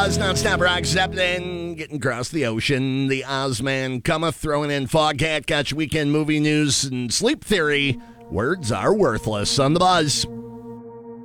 Buzz non-stop rock Zeppelin getting across the ocean. The Ozman cometh, throwing in Foghat. Got your weekend movie news and sleep theory. Words are worthless on the Buzz.